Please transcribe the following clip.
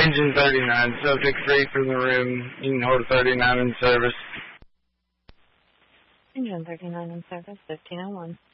Engine 39, subject free from the room. You can hold 39 in service. Engine 39 in service, 1501.